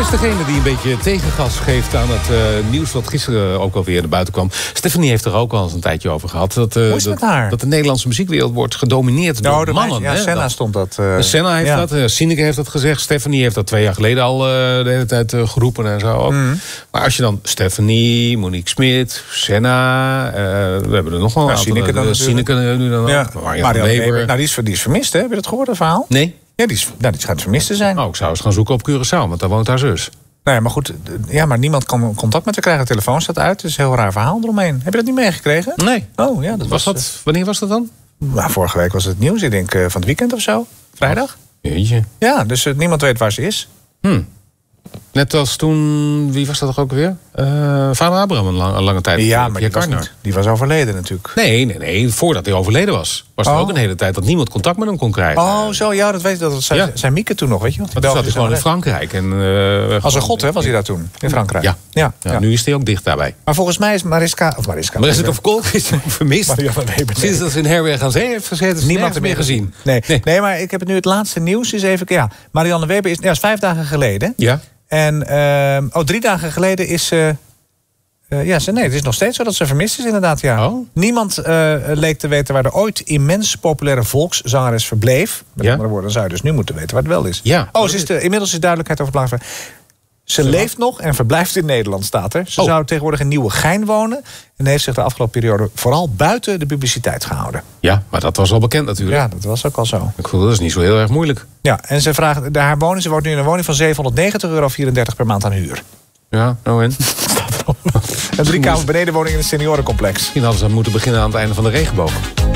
is degene die een beetje tegengas geeft aan het nieuws wat gisteren ook alweer naar buiten kwam. Stephanie heeft er ook al eens een tijdje over gehad. Dat de Nederlandse muziekwereld wordt gedomineerd door mannen. Senna stond dat. Senna heeft dat, Sineke heeft dat gezegd. Stephanie heeft dat 2 jaar geleden al de hele tijd geroepen en zo ook. Maar als je dan Stephanie, Monique Smit, Senna, we hebben er nog wel een aantal. Sineke nu dan ook. Marianne Weber. Nou, die is vermist, hè? Heb je dat gehoord, het verhaal? Nee. Ja, die schijnt vermist te zijn. Oh, ik zou eens gaan zoeken op Curaçao, want daar woont haar zus. Nou ja, maar goed. Ja, maar niemand kan contact met haar krijgen. De telefoon staat uit. Het is een heel raar verhaal eromheen. Heb je dat niet meegekregen? Nee. Oh, ja. Wanneer was dat dan? Nou, vorige week was het nieuws. Ik denk van het weekend of zo. Vrijdag. Jeetje. Ja, dus niemand weet waar ze is. Net als toen, wie was dat toch ook weer? Vader Abraham een lange tijd. Ja, maar die was overleden natuurlijk. Nee. Voordat hij overleden was er ook een hele tijd dat niemand contact met hem kon krijgen. Oh, zo, ja, dat weet ik. Dat zei Mieke toen nog, weet je. Maar toen zat hij gewoon in Frankrijk. Als een god, hè, was hij daar toen, in Frankrijk. Ja. Nu is hij ook dicht daarbij. Maar volgens mij is Mariska Verkolk is vermist. Sinds dat ze in Herberg aan Zee heeft gezeten, is niemand meer gezien. Nee, maar ik heb het nu het laatste nieuws is even. Ja, Marianne Weber is 5 dagen geleden. Ja. En 3 dagen geleden is ze. Het is nog steeds zo dat ze vermist is, inderdaad. Ja. Oh. Niemand leek te weten waar de ooit immens populaire volkszangeres verbleef. Met andere woorden, zou je dus nu moeten weten waar het wel is. Ja. Inmiddels is duidelijkheid over het belang. Ze leeft nog en verblijft in Nederland, staat er. Ze zou tegenwoordig in Nieuwegein wonen. En heeft zich de afgelopen periode vooral buiten de publiciteit gehouden. Ja, maar dat was al bekend natuurlijk. Ja, dat was ook al zo. Ik voel dat is niet zo heel erg moeilijk. Ja, en ze woont nu in een woning van €790,34 per maand aan huur. Ja, nou en? Een 3-kamer benedenwoning in een seniorencomplex. Misschien hadden ze moeten beginnen aan het einde van de regenboog.